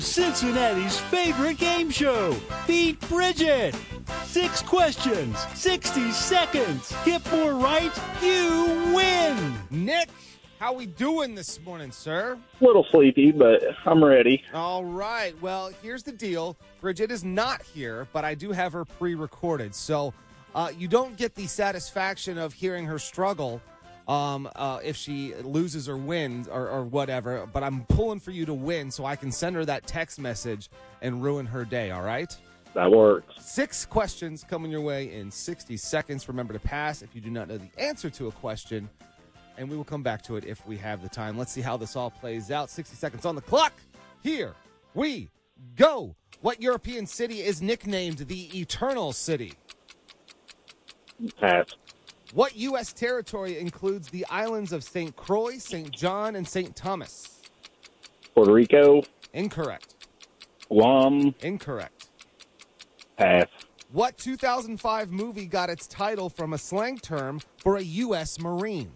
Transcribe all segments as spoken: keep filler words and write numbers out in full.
Cincinnati's favorite game show, Beat Bridget. Six questions, sixty seconds. Get more right, you win. Nick, how we doing this morning, sir? A little sleepy, but I'm ready. All right. Well, here's the deal. Bridget is not here, but I do have her pre-recorded. So uh, you don't get the satisfaction of hearing her struggle um, uh, if she loses or wins or, or whatever. But I'm pulling for you to win so I can send her that text message and ruin her day, all right? That works. Six questions coming your way in sixty seconds. Remember to pass if you do not know the answer to a question, and we will come back to it if we have the time. Let's see how this all plays out. sixty seconds on the clock. Here we go. What European city is nicknamed the Eternal City? Pass. What U S territory includes the islands of Saint Croix, Saint John, and Saint Thomas? Puerto Rico. Incorrect. Guam. Incorrect. Pass. What two thousand five movie got its title from a slang term for a U S Marine?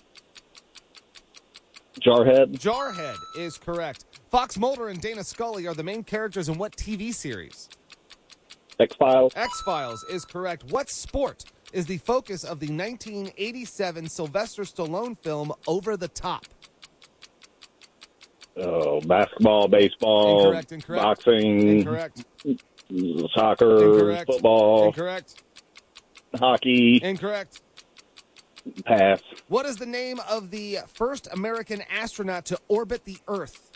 Jarhead. Jarhead is correct. Fox Mulder and Dana Scully are the main characters in what T V series? X-Files. X-Files is correct. What sport is the focus of the nineteen eighty-seven Sylvester Stallone film Over the Top? Oh, basketball, baseball, Incorrect, incorrect. boxing, Incorrect. soccer, Incorrect. football, Incorrect. hockey. Incorrect. Pass. What is the name of the first American astronaut to orbit the Earth?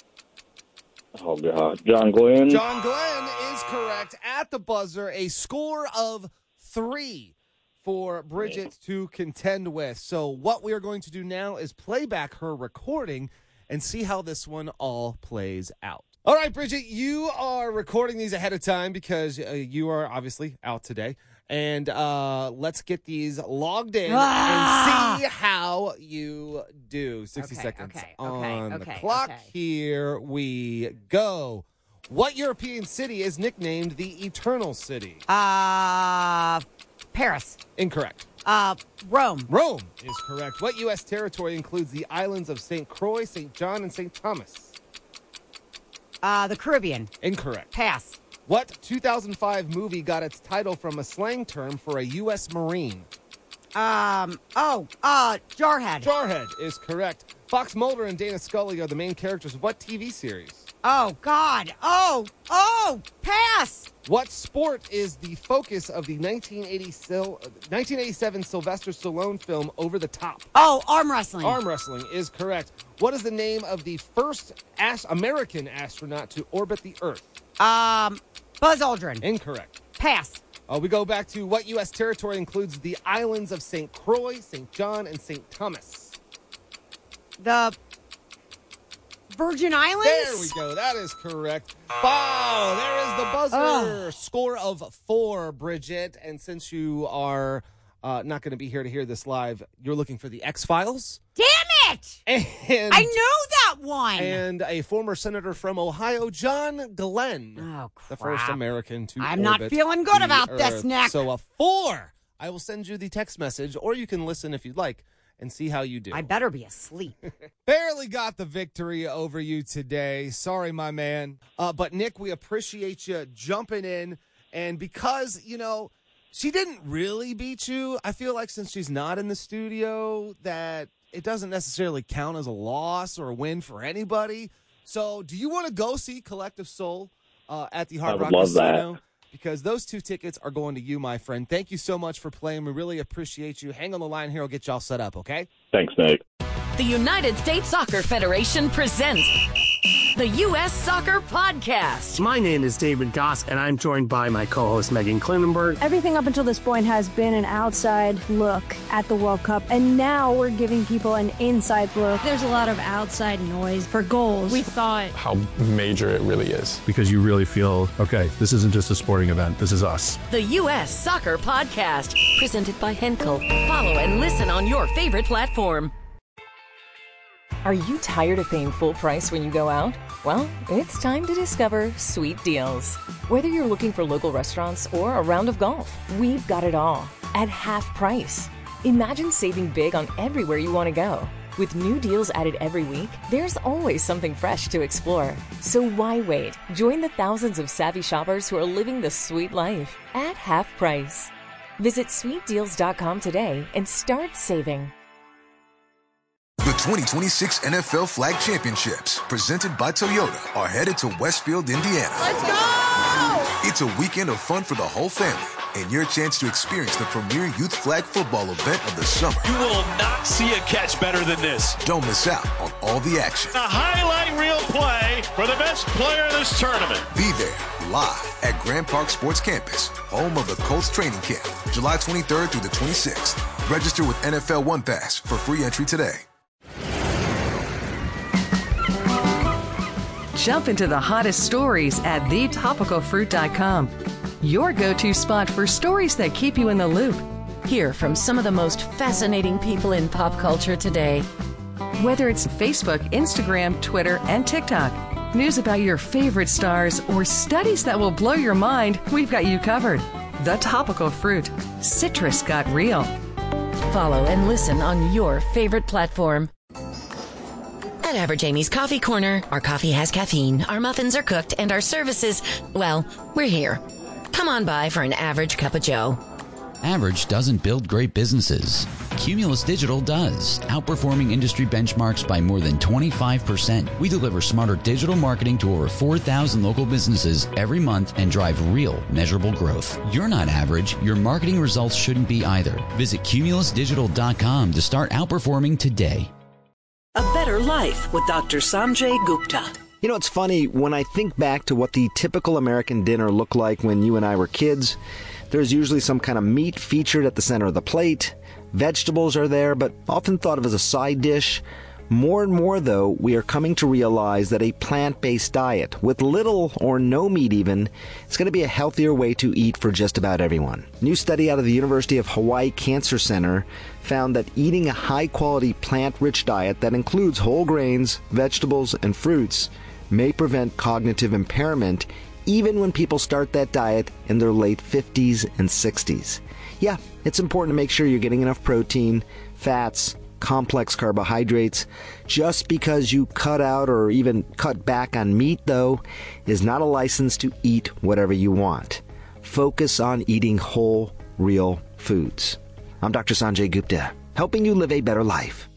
Oh, God. John Glenn. John Glenn is correct. At the buzzer, a score of three for Bridget to contend with. So what we are going to do now is play back her recording and see how this one all plays out. All right, Bridget, you are recording these ahead of time because uh, you are obviously out today. And uh, let's get these logged in Ah! and see how you do. sixty Okay, seconds okay, on okay, the okay, clock. okay. Here we go. What European city is nicknamed the Eternal City? Uh, Paris. Incorrect. Uh, Rome. Rome is correct. What U S territory includes the islands of Saint Croix, Saint John, and Saint Thomas? Uh, the Caribbean. Incorrect. Pass. What two thousand five movie got its title from a slang term for a U S Marine? Um, oh, uh, Jarhead. Jarhead is correct. Fox Mulder and Dana Scully are the main characters of what T V series? Oh, God. Oh, oh, pass. What sport is the focus of the nineteen eighty Sil- nineteen eighty-seven Sylvester Stallone film Over the Top? Oh, arm wrestling. Arm wrestling is correct. What is the name of the first as- American astronaut to orbit the Earth? Um, Buzz Aldrin. Incorrect. Pass. Uh, we go back to what U S territory includes the islands of Saint Croix, Saint John, and Saint Thomas? The Virgin Islands. There we go. That is correct. Wow, there is the buzzer. Oh. Score of four, Bridget. And since you are uh, not going to be here to hear this live, you're looking for the X-Files. Damn it. And, I know that one. and a former senator from Ohio, John Glenn. Oh, The crap. first American to I'm not orbit feeling good the about this, Earth. Nick. So a four. I will send you the text message, or you can listen if you'd like and see how you do. I better be asleep. Barely got the victory over you today. Sorry, my man. Uh, but, Nick, we appreciate you jumping in. And because, you know, she didn't really beat you, I feel like since she's not in the studio, that it doesn't necessarily count as a loss or a win for anybody. So do you want to go see Collective Soul uh, at the Hard I would Rock love that. Casino? Because those two tickets are going to you, my friend. Thank you so much for playing. We really appreciate you. Hang on the line here. I'll get y'all set up, okay? Thanks, Nick. The United States Soccer Federation presents the U S Soccer Podcast. My name is David Goss, and I'm joined by my co-host Megan Klinenberg. Everything up until this point has been an outside look at the World Cup, and now we're giving people an inside look. There's a lot of outside noise for goals. We thought how major it really is. Because you really feel, okay, this isn't just a sporting event, this is us. The U S Soccer Podcast, presented by Henkel. Follow and listen on your favorite platform. Are you tired of paying full price when you go out? Well, it's time to discover Sweet Deals. Whether you're looking for local restaurants or a round of golf, we've got it all at half price. Imagine saving big on everywhere you want to go. With new deals added every week, there's always something fresh to explore. So why wait? Join the thousands of savvy shoppers who are living the sweet life at half price. Visit sweet deals dot com today and start saving. The twenty twenty-six N F L Flag Championships, presented by Toyota, are headed to Westfield, Indiana. Let's go! It's a weekend of fun for the whole family and your chance to experience the premier youth flag football event of the summer. You will not see a catch better than this. Don't miss out on all the action. A highlight reel play for the best player in this tournament. Be there live at Grand Park Sports Campus, home of the Colts training camp, July twenty-third through the twenty-sixth. Register with N F L One Pass for free entry today. Jump into the hottest stories at the topical fruit dot com. Your go-to spot for stories that keep you in the loop. Hear from some of the most fascinating people in pop culture today. Whether it's Facebook, Instagram, Twitter, and TikTok, news about your favorite stars, or studies that will blow your mind, we've got you covered. The Topical Fruit. Citrus got real. Follow and listen on your favorite platform. At Average Amy's Coffee Corner, our coffee has caffeine, our muffins are cooked, and our services, well, we're here. Come on by for an average cup of joe. Average doesn't build great businesses. Cumulus Digital does, outperforming industry benchmarks by more than twenty-five percent. We deliver smarter digital marketing to over four thousand local businesses every month and drive real, measurable growth. You're not average. Your marketing results shouldn't be either. Visit cumulus digital dot com to start outperforming today. A Better Life with Doctor Sanjay Gupta. You know, it's funny, when I think back to what the typical American dinner looked like when you and I were kids, there's usually some kind of meat featured at the center of the plate. Vegetables are there, but often thought of as a side dish. More and more, though, we are coming to realize that a plant-based diet, with little or no meat even, is going to be a healthier way to eat for just about everyone. A new study out of the University of Hawaii Cancer Center found that eating a high-quality plant-rich diet that includes whole grains, vegetables, and fruits may prevent cognitive impairment even when people start that diet in their late fifties and sixties. Yeah, it's important to make sure you're getting enough protein, fats, complex carbohydrates. Just because you cut out or even cut back on meat, though, is not a license to eat whatever you want. Focus on eating whole, real foods. I'm Doctor Sanjay Gupta, helping you live a better life.